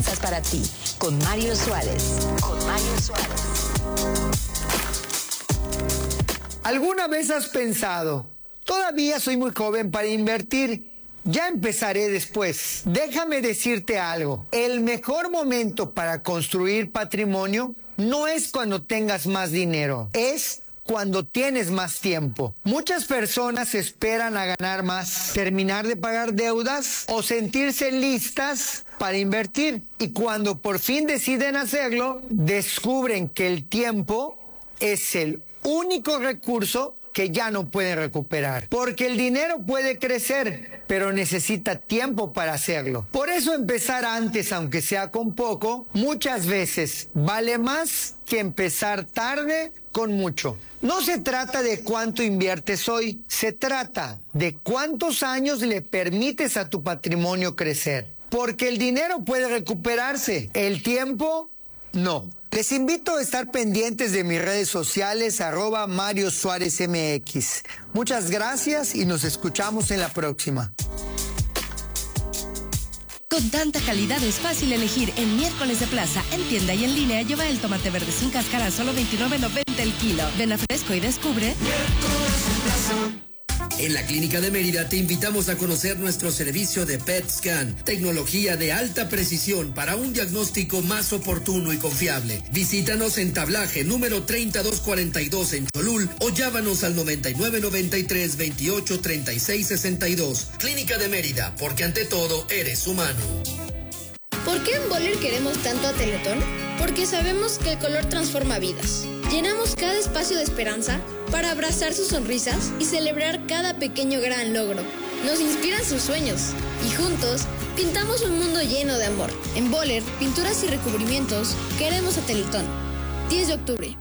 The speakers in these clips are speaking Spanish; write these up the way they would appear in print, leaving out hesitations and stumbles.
Finanzas para ti, con Mario Suárez. ¿Alguna vez has pensado, todavía soy muy joven para invertir? Ya empezaré después. Déjame decirte algo. El mejor momento para construir patrimonio no es cuando tengas más dinero, es cuando tienes más tiempo. Muchas personas esperan a ganar más, terminar de pagar deudas o sentirse listas para invertir. Y cuando por fin deciden hacerlo, descubren que el tiempo es el único recurso que ya no pueden recuperar. Porque el dinero puede crecer, pero necesita tiempo para hacerlo. Por eso empezar antes, aunque sea con poco, muchas veces vale más que empezar tarde con mucho. No se trata de cuánto inviertes hoy, se trata de cuántos años le permites a tu patrimonio crecer. Porque el dinero puede recuperarse, el tiempo no. Les invito a estar pendientes de mis redes sociales, @Mario Suárez MX. Muchas gracias y nos escuchamos en la próxima. Con tanta calidad es fácil elegir. En Miércoles de Plaza, en tienda y en línea, lleva el tomate verde sin cáscara a solo $29.90 el kilo. Ven a Fresco y descubre. En la Clínica de Mérida te invitamos a conocer nuestro servicio de PET Scan, tecnología de alta precisión para un diagnóstico más oportuno y confiable. Visítanos en Tablaje número 3242 en Cholul o llámanos al 9993 28 36 62. Clínica de Mérida, porque ante todo eres humano. ¿Por qué en Boller queremos tanto a Teletón? Porque sabemos que el color transforma vidas. Llenamos cada espacio de esperanza para abrazar sus sonrisas y celebrar cada pequeño gran logro. Nos inspiran sus sueños y juntos pintamos un mundo lleno de amor. En Boller, pinturas y recubrimientos, queremos a Teletón. 10 de octubre.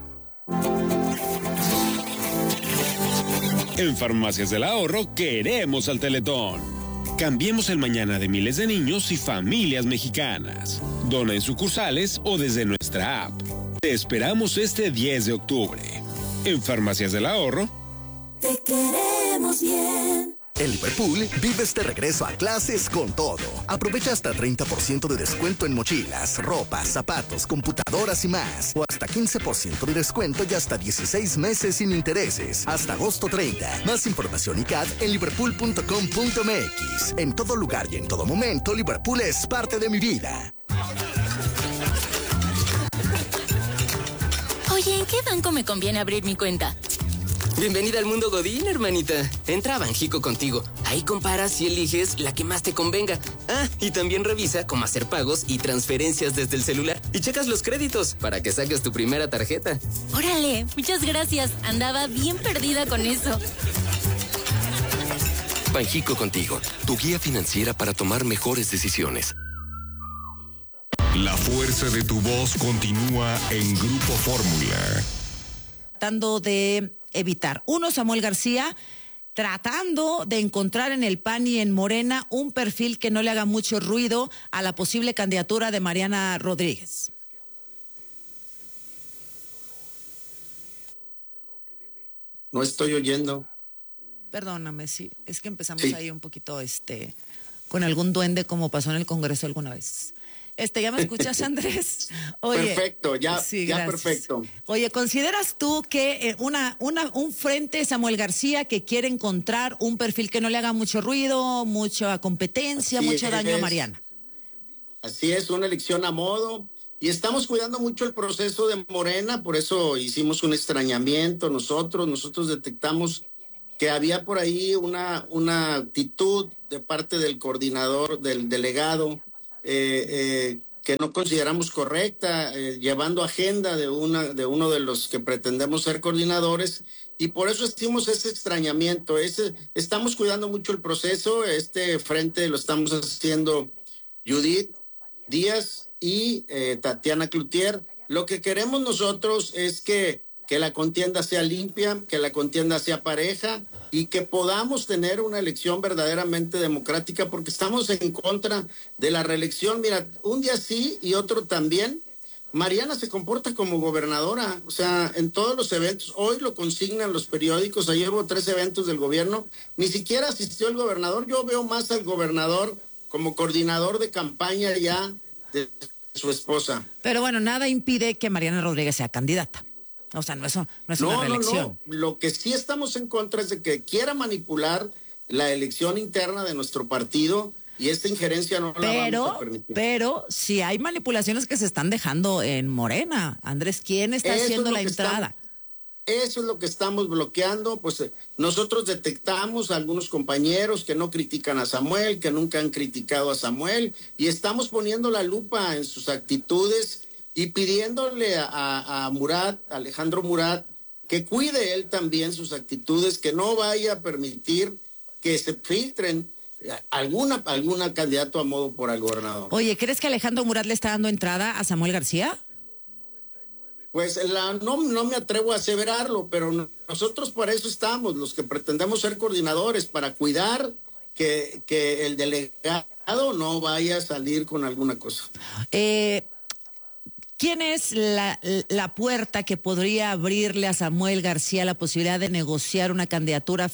En Farmacias del Ahorro queremos al Teletón. Cambiemos el mañana de miles de niños y familias mexicanas. Dona en sucursales o desde nuestra app. Te esperamos este 10 de octubre. En Farmacias del Ahorro. Te queremos bien. En Liverpool, vives de regreso a clases con todo. Aprovecha hasta 30% de descuento en mochilas, ropa, zapatos, computadoras y más. O hasta 15% de descuento y hasta 16 meses sin intereses. Hasta agosto 30. Más información y CAD en liverpool.com.mx. En todo lugar y en todo momento, Liverpool es parte de mi vida. Oye, ¿en qué banco me conviene abrir mi cuenta? Bienvenida al mundo Godín, hermanita. Entra a Banjico contigo. Ahí comparas y eliges la que más te convenga. Ah, y también revisa cómo hacer pagos y transferencias desde el celular. Y checas los créditos para que saques tu primera tarjeta. Órale, muchas gracias. Andaba bien perdida con eso. Banjico contigo, tu guía financiera para tomar mejores decisiones. La fuerza de tu voz continúa en Grupo Fórmula. Tratando de evitar. Uno, Samuel García, tratando de encontrar en el PAN y en Morena un perfil que no le haga mucho ruido a la posible candidatura de Mariana Rodríguez. No estoy oyendo. Perdóname, sí, es que empezamos ahí un poquito con algún duende como pasó en el Congreso alguna vez. ¿Ya me escuchas, Andrés? Oye, perfecto, ya gracias. Perfecto. Oye, ¿consideras tú que un frente Samuel García que quiere encontrar un perfil que no le haga mucho ruido, mucha competencia, mucho daño a Mariana? Así es, una elección a modo. Y estamos cuidando mucho el proceso de Morena, por eso hicimos un extrañamiento nosotros detectamos que había por ahí una actitud de parte del coordinador, del delegado, que no consideramos correcta, llevando agenda de uno de los que pretendemos ser coordinadores, y por eso hicimos ese extrañamiento. Estamos cuidando mucho el proceso. Este frente lo estamos haciendo Judith Díaz y Tatiana Cloutier. Lo que queremos nosotros es que la contienda sea limpia, que la contienda sea pareja y que podamos tener una elección verdaderamente democrática, porque estamos en contra de la reelección. Mira, un día sí y otro también. Mariana se comporta como gobernadora, o sea, en todos los eventos. Hoy lo consignan los periódicos. Ayer hubo 3 eventos del gobierno, ni siquiera asistió el gobernador. Yo veo más al gobernador como coordinador de campaña ya su esposa. Pero bueno, nada impide que Mariana Rodríguez sea candidata. O sea, no es una reelección. No. Lo que sí estamos en contra es de que quiera manipular la elección interna de nuestro partido y esta injerencia no la vamos a permitir. Pero si hay manipulaciones que se están dejando en Morena, Andrés, ¿quién está haciendo la entrada? Eso es lo que estamos bloqueando. Pues nosotros detectamos a algunos compañeros que no critican a Samuel, que nunca han criticado a Samuel, y estamos poniendo la lupa en sus actitudes y pidiéndole a Murat, Alejandro Murat, que cuide él también sus actitudes, que no vaya a permitir que se filtren alguna candidato a modo por el gobernador. Oye, ¿crees que Alejandro Murat le está dando entrada a Samuel García? Pues no me atrevo a aseverarlo, pero nosotros para eso estamos, los que pretendemos ser coordinadores, para cuidar que el delegado no vaya a salir con alguna cosa. ¿Quién es la puerta que podría abrirle a Samuel García la posibilidad de negociar una candidatura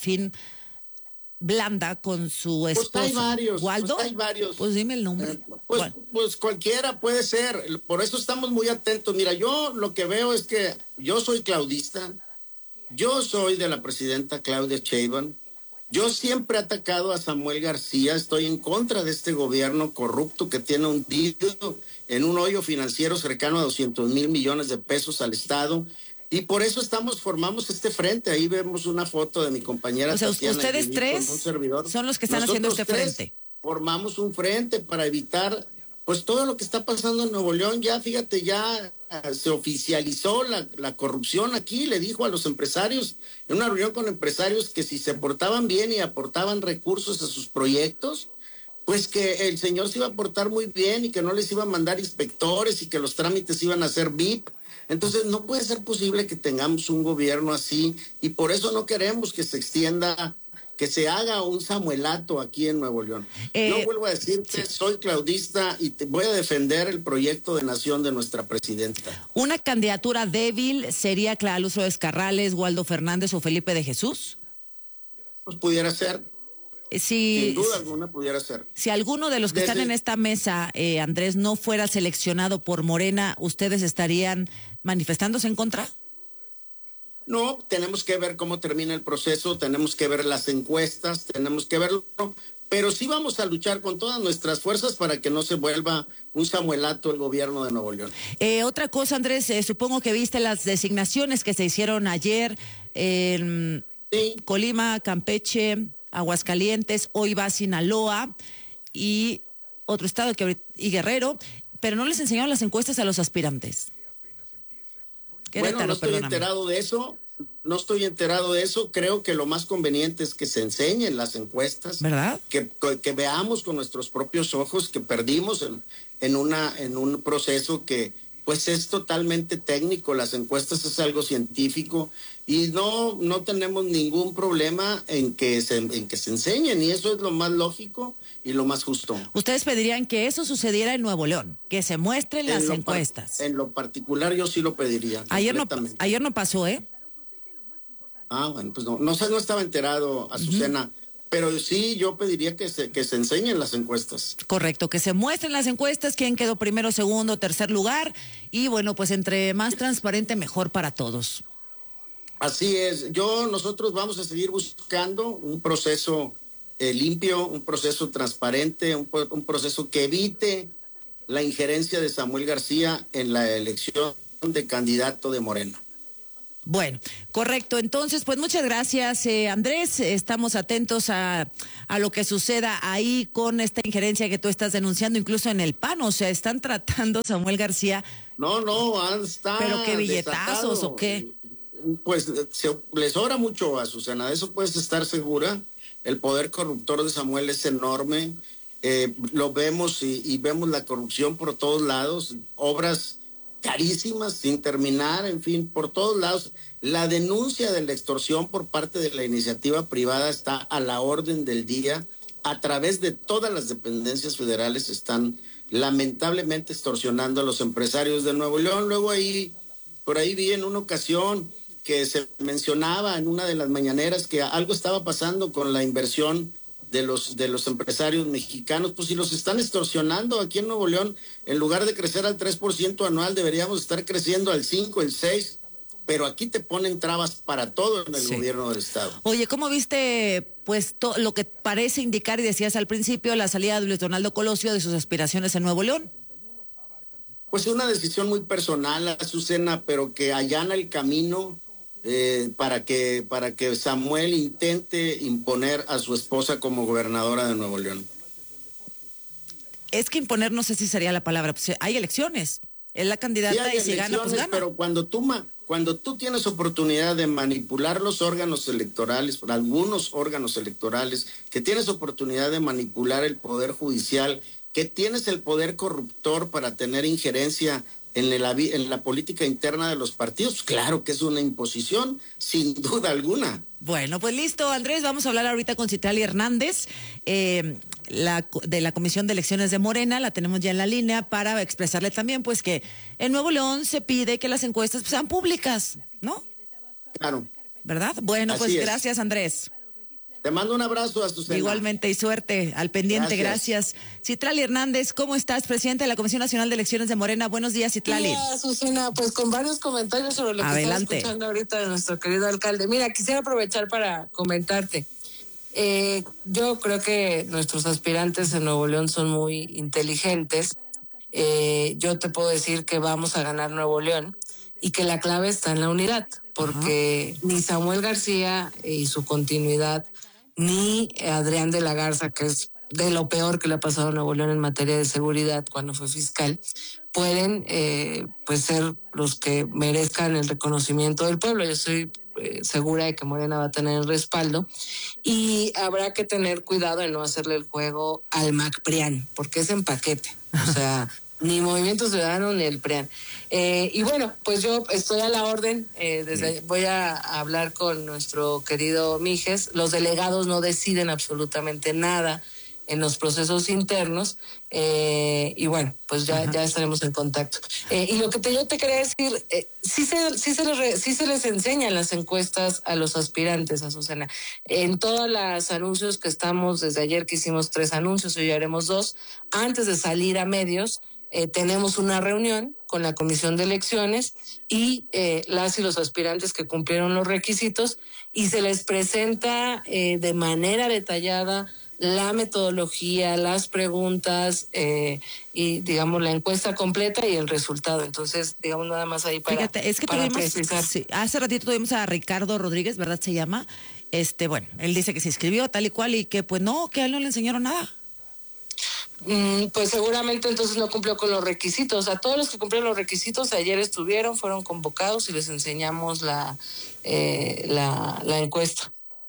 blanda con su esposo? Pues hay varios. ¿Waldo? Pues hay varios. Pues dime el nombre. Pues cualquiera puede ser. Por eso estamos muy atentos. Mira, yo lo que veo es que yo soy claudista. Yo soy de la presidenta Claudia Sheinbaum. Yo siempre he atacado a Samuel García. Estoy en contra de este gobierno corrupto que tiene hundido en un hoyo financiero cercano a 200 mil millones de pesos al Estado. Y por eso formamos este frente. Ahí vemos una foto de mi compañera. O sea, Tatiana, ustedes tres son los que están haciendo este frente. Formamos un frente para evitar pues todo lo que está pasando en Nuevo León. Ya fíjate, ya se oficializó la corrupción aquí. Le dijo a los empresarios en una reunión con empresarios que si se portaban bien y aportaban recursos a sus proyectos, pues que el señor se iba a portar muy bien y que no les iba a mandar inspectores y que los trámites iban a ser VIP. Entonces no puede ser posible que tengamos un gobierno así, y por eso no queremos que se extienda, que se haga un Samuelato aquí en Nuevo León. Yo vuelvo a decirte, soy claudista y voy a defender el proyecto de nación de nuestra presidenta. ¿Una candidatura débil sería Clara Luz Flores Carrales, Waldo Fernández o Felipe de Jesús? Pues pudiera ser. Sin duda alguna pudiera ser. Si alguno de los que están en esta mesa, Andrés, no fuera seleccionado por Morena, ¿ustedes estarían manifestándose en contra? No, tenemos que ver cómo termina el proceso, tenemos que ver las encuestas, tenemos que verlo, pero sí vamos a luchar con todas nuestras fuerzas para que no se vuelva un Samuelato el gobierno de Nuevo León. Otra cosa, Andrés, supongo que viste las designaciones que se hicieron ayer en Colima, Campeche, Aguascalientes, hoy va Sinaloa y otro estado y Guerrero, pero no les enseñaron las encuestas a los aspirantes. Bueno, no estoy enterado de eso. No estoy enterado de eso. Creo que lo más conveniente es que se enseñen las encuestas. ¿Verdad? Que veamos con nuestros propios ojos que perdimos en un proceso que pues es totalmente técnico. Las encuestas es algo científico y no tenemos ningún problema en que se enseñen, y eso es lo más lógico y lo más justo. ¿Ustedes pedirían que eso sucediera en Nuevo León? Que se muestren las encuestas. En lo particular yo sí lo pediría. Ayer no pasó, ¿eh? Bueno, pues no estaba enterado, Azucena, pero sí yo pediría que se enseñen las encuestas. Correcto, que se muestren las encuestas, quién quedó primero, segundo, tercer lugar, y bueno, pues entre más transparente, mejor para todos. Así es, nosotros vamos a seguir buscando un proceso limpio, un proceso transparente, un proceso que evite la injerencia de Samuel García en la elección de candidato de Morena. Bueno, correcto. Entonces, pues muchas gracias, Andrés. Estamos atentos a lo que suceda ahí con esta injerencia que tú estás denunciando, incluso en el PAN. O sea, están tratando Samuel García. No, está. ¿Pero qué billetazos desatado. O qué? Pues les sobra mucho, Azucena, de eso puedes estar segura. El poder corruptor de Samuel es enorme. Lo vemos y vemos la corrupción por todos lados, obras carísimas sin terminar, en fin, por todos lados. La denuncia de la extorsión por parte de la iniciativa privada está a la orden del día. A través de todas las dependencias federales están lamentablemente extorsionando a los empresarios de Nuevo León. Luego por ahí vi en una ocasión que se mencionaba en una de las mañaneras que algo estaba pasando con la inversión los empresarios mexicanos, pues si los están extorsionando aquí en Nuevo León, en lugar de crecer al 3% anual, deberíamos estar creciendo al 5, el 6%, pero aquí te ponen trabas para todo en el gobierno del Estado. Oye, ¿cómo viste pues lo que parece indicar, y decías al principio, la salida de Luis Donaldo Colosio de sus aspiraciones en Nuevo León? Pues una decisión muy personal, Azucena, pero que allana el camino para que Samuel intente imponer a su esposa como gobernadora de Nuevo León. Es que imponer no sé si sería la palabra, pues hay elecciones, es la candidata Sí, y si gana, pues gana. Pero cuando tú tienes oportunidad de manipular los órganos electorales, algunos órganos electorales, que tienes oportunidad de manipular el poder judicial, que tienes el poder corruptor para tener injerencia en la política interna de los partidos, claro que es una imposición, sin duda alguna. Bueno, pues listo, Andrés, vamos a hablar ahorita con Citlali Hernández, de la Comisión de Elecciones de Morena, la tenemos ya en la línea para expresarle también, pues, que en Nuevo León se pide que las encuestas sean públicas, ¿no? Claro. ¿Verdad? Bueno, Así pues es. Gracias, Andrés. Te mando un abrazo, Azucena. Igualmente, y suerte al pendiente, gracias. Citlali Hernández, ¿cómo estás? Presidenta de la Comisión Nacional de Elecciones de Morena. Buenos días, Citlali. Hola, Azucena, pues con varios comentarios sobre lo que estaba escuchando ahorita de nuestro querido alcalde. Mira, quisiera aprovechar para comentarte. Yo creo que nuestros aspirantes en Nuevo León son muy inteligentes. Yo te puedo decir que vamos a ganar Nuevo León y que la clave está en la unidad, porque ni Samuel García y su continuidad, ni Adrián de la Garza, que es de lo peor que le ha pasado a Nuevo León en materia de seguridad cuando fue fiscal, pueden pues ser los que merezcan el reconocimiento del pueblo. Yo estoy segura de que Morena va a tener el respaldo y habrá que tener cuidado en no hacerle el juego al MacPrian, porque es en paquete, o sea, ni Movimiento Ciudadano ni el PRIAN. Y bueno, pues yo estoy a la orden, voy a hablar con nuestro querido Mijes. Los delegados no deciden absolutamente nada en los procesos internos, y bueno, pues ya estaremos en contacto. Y lo que yo te quería decir, sí se les enseñan las encuestas a los aspirantes, Azucena. En todos los anuncios que estamos, desde ayer que hicimos 3 anuncios, hoy haremos 2, antes de salir a medios, tenemos una reunión con la Comisión de Elecciones y las y los aspirantes que cumplieron los requisitos, y se les presenta de manera detallada la metodología, las preguntas y, digamos, la encuesta completa y el resultado. Entonces, digamos, nada más ahí para, fíjate, es que para tuvimos, precisar. Sí, hace ratito tuvimos a Ricardo Rodríguez, ¿verdad se llama? Bueno, él dice que se inscribió tal y cual y que pues no, que a él no le enseñaron nada. Pues seguramente entonces no cumplió con los requisitos. A todos los que cumplieron los requisitos ayer fueron convocados y les enseñamos la encuesta.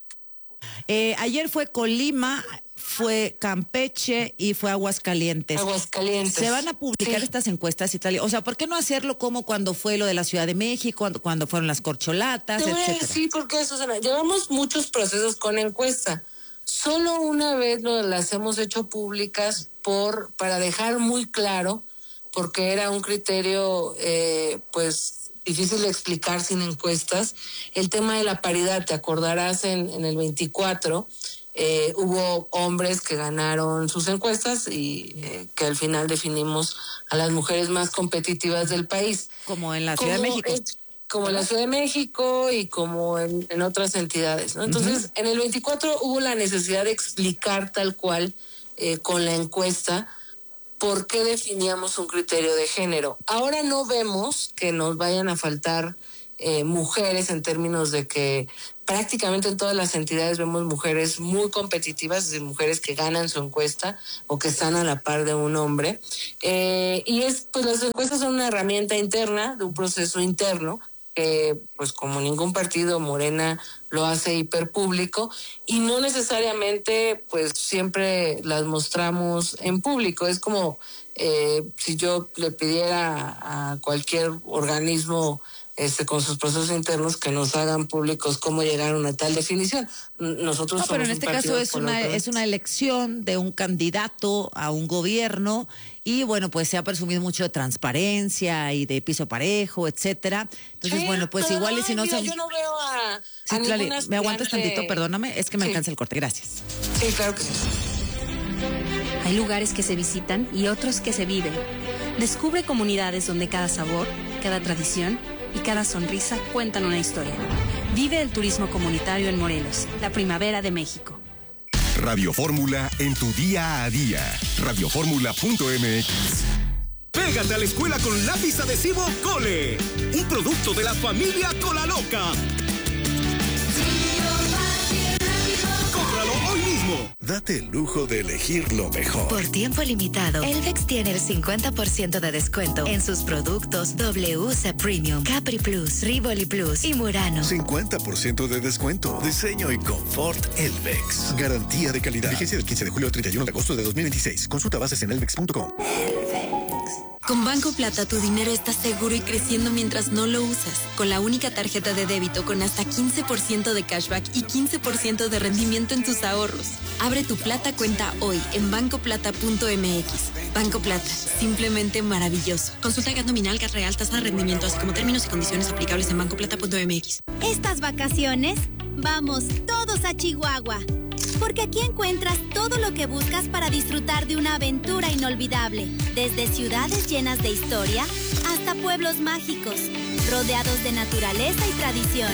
Ayer fue Colima, fue Campeche y fue Aguascalientes. ¿Se van a publicar estas encuestas, Italia? O sea, ¿por qué no hacerlo como cuando fue lo de la Ciudad de México, cuando fueron las corcholatas, etcétera? Sí, porque Susana, llevamos muchos procesos con encuesta. Solo una vez las hemos hecho públicas para dejar muy claro, porque era un criterio pues difícil de explicar sin encuestas, el tema de la paridad. Te acordarás en el 24 hubo hombres que ganaron sus encuestas y que al final definimos a las mujeres más competitivas del país. Como en la Ciudad de México. Como en la Ciudad de México y como en otras entidades, ¿no? Entonces, en el 24 hubo la necesidad de explicar tal cual con la encuesta por qué definíamos un criterio de género. Ahora no vemos que nos vayan a faltar mujeres, en términos de que prácticamente en todas las entidades vemos mujeres muy competitivas, es decir, mujeres que ganan su encuesta o que están a la par de un hombre. Pues las encuestas son una herramienta interna de un proceso interno, pues como ningún partido, Morena lo hace hiperpúblico, y no necesariamente pues siempre las mostramos en público. Es como si yo le pidiera a cualquier organismo con sus procesos internos que nos hagan públicos cómo llegaron a tal definición. Nosotros no, pero en este caso es una elección de un candidato a un gobierno y bueno, pues se ha presumido mucho de transparencia y de piso parejo, etcétera. Entonces, sí, bueno, pues igual y si no... Yo no veo a Claro, ¿me aguantas tantito? Perdóname, es que me alcanza el corte. Gracias. Sí, claro que sí. Hay lugares que se visitan y otros que se viven. Descubre comunidades donde cada sabor, cada tradición y cada sonrisa cuentan una historia. Vive el turismo comunitario en Morelos, la primavera de México. Radio Fórmula en tu día a día. Radioformula.mx. Pégate a la escuela con lápiz adhesivo Cole, un producto de la familia Cola Loca. ¡Cómpralo hoy mismo! Date el lujo de elegir lo mejor. Por tiempo limitado, Elvex tiene el 50% de descuento en sus productos WC Premium, Capri Plus, Rivoli Plus y Murano. 50% de descuento. Diseño y confort Elvex. Garantía de calidad. Vigencia del 15 de julio al 31 de agosto de 2026. Consulta bases en elvex.com. Con Banco Plata tu dinero está seguro y creciendo mientras no lo usas. Con la única tarjeta de débito con hasta 15% de cashback y 15% de rendimiento en tus ahorros. Abre tu Plata cuenta hoy en bancoplata.mx. Banco Plata, simplemente maravilloso. Consulta GAT nominal, GAT real, tasa de rendimiento, así como términos y condiciones aplicables en bancoplata.mx. Estas vacaciones, vamos todos a Chihuahua. Porque aquí encuentras todo lo que buscas para disfrutar de una aventura inolvidable. Desde ciudades llenas de historia hasta pueblos mágicos, rodeados de naturaleza y tradición.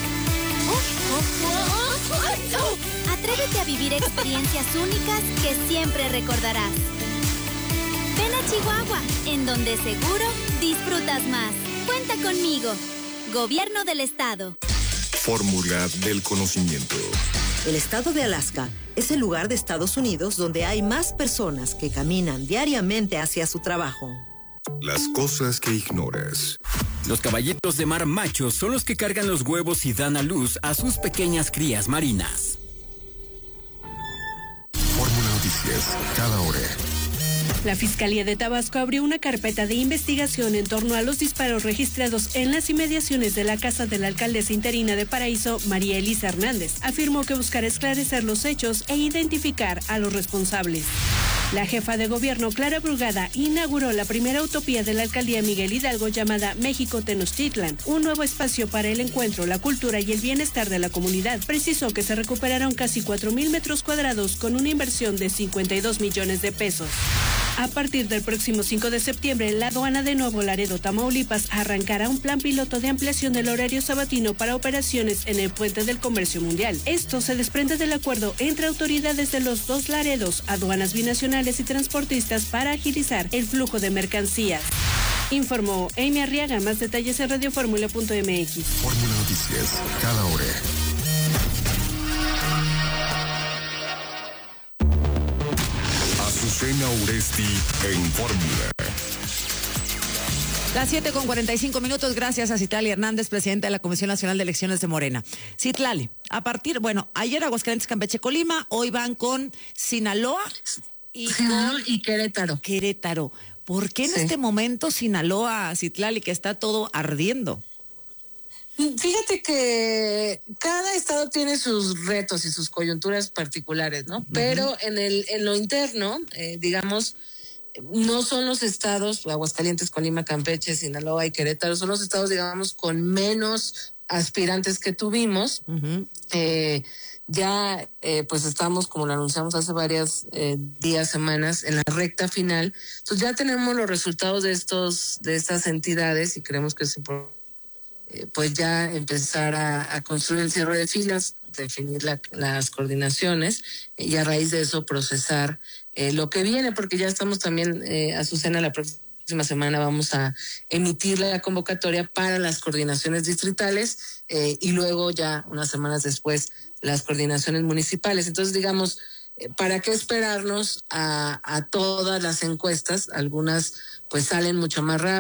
Atrévete a vivir experiencias únicas que siempre recordarás. Ven a Chihuahua, en donde seguro disfrutas más. Cuenta conmigo. Gobierno del Estado. Fórmula del conocimiento. El estado de Alaska es el lugar de Estados Unidos donde hay más personas que caminan diariamente hacia su trabajo. Las cosas que ignoras. Los caballitos de mar machos son los que cargan los huevos y dan a luz a sus pequeñas crías marinas. Fórmula Noticias, cada hora. La Fiscalía de Tabasco abrió una carpeta de investigación en torno a los disparos registrados en las inmediaciones de la casa de la alcaldesa interina de Paraíso, María Elisa Hernández. Afirmó que buscará esclarecer los hechos e identificar a los responsables. La jefa de gobierno, Clara Brugada, inauguró la primera utopía de la alcaldía Miguel Hidalgo llamada México Tenochtitlan, un nuevo espacio para el encuentro, la cultura y el bienestar de la comunidad. Precisó que se recuperaron casi 4,000 metros cuadrados con una inversión de 52 millones de pesos. A partir del próximo 5 de septiembre, la aduana de Nuevo Laredo, Tamaulipas, arrancará un plan piloto de ampliación del horario sabatino para operaciones en el Puente del Comercio Mundial. Esto se desprende del acuerdo entre autoridades de los dos Laredos, aduanas binacionales y transportistas para agilizar el flujo de mercancías. Informó Amy Arriaga. Más detalles en radioformula.mx. Fórmula Noticias, cada hora. Azucena Uresti en Fórmula. Las 7:45 gracias a Citlali Hernández, presidenta de la Comisión Nacional de Elecciones de Morena. Citlali, ayer Aguascalientes, Campeche, Colima, hoy van con Sinaloa y Querétaro. Querétaro. ¿Por qué en este momento Sinaloa, Citlali, que está todo ardiendo? Fíjate que cada estado tiene sus retos y sus coyunturas particulares, ¿no? Pero en lo interno, digamos, no son los estados, Aguascalientes, Colima, Campeche, Sinaloa y Querétaro, son los estados, digamos, con menos aspirantes que tuvimos. Pues estamos, como lo anunciamos hace varios días, semanas, en la recta final. Entonces ya tenemos los resultados de estas entidades y creemos que es importante pues ya empezar a construir el cierre de filas, definir las coordinaciones y a raíz de eso procesar lo que viene, porque ya estamos también, Azucena, la próxima semana vamos a emitir la convocatoria para las coordinaciones distritales y luego ya unas semanas después las coordinaciones municipales. Entonces, digamos, ¿para qué esperarnos a todas las encuestas? Algunas pues salen mucho más rápido.